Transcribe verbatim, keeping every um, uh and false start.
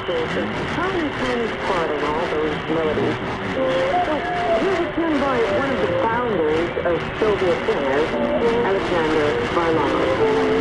there's a tiny, tiny part in all those melodies. So here's a tune by one of the founders of Soviet singers, Alexander Varlamov.